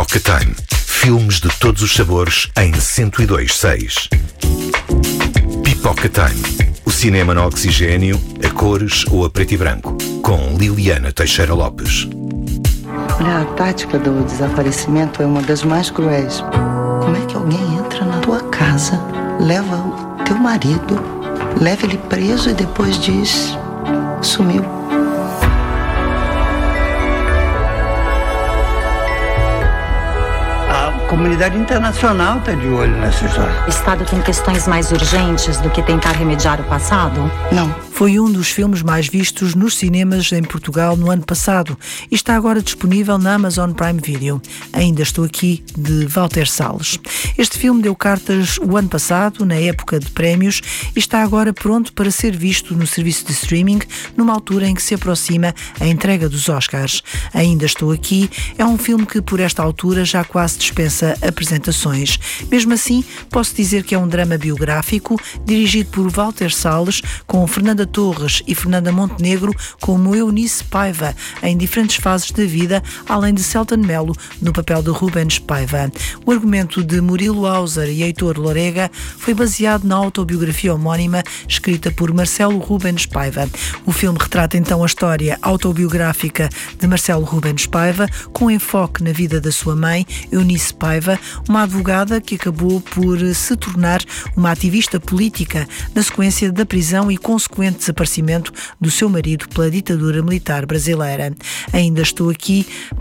Pipoca Time. Filmes de todos os sabores em 102.6. Pipoca Time. O cinema no oxigênio, a cores ou a preto e branco. Com Liliana Teixeira Lopes. Olha, a tática do desaparecimento é uma das mais cruéis. Como é que alguém entra na tua casa, leva o teu marido, leva ele preso e depois diz: sumiu? A comunidade internacional está de olho nessa história. O Estado tem questões mais urgentes do que tentar remediar o passado? Não. Foi um dos filmes mais vistos nos cinemas em Portugal no ano passado e está agora disponível na Amazon Prime Video. Ainda Estou Aqui, de Walter Salles. Este filme deu cartas o ano passado, na época de prémios, e está agora pronto para ser visto no serviço de streaming, numa altura em que se aproxima a entrega dos Oscars. Ainda Estou Aqui é um filme que, por esta altura, já quase dispensa apresentações. Mesmo assim, posso dizer que é um drama biográfico, dirigido por Walter Salles, com Fernanda Torres e Fernanda Montenegro como Eunice Paiva, em diferentes fases da vida, além de Selton Mello no papel de Rubens Paiva. O argumento de Murilo Hauser e Heitor Lorega foi baseado na autobiografia homónima escrita por Marcelo Rubens Paiva. O filme retrata então a história autobiográfica de Marcelo Rubens Paiva, com enfoque na vida da sua mãe, Eunice Paiva, uma advogada que acabou por se tornar uma ativista política na sequência da prisão e consequente desaparecimento do seu marido pela ditadura militar brasileira. Ainda Estou Aqui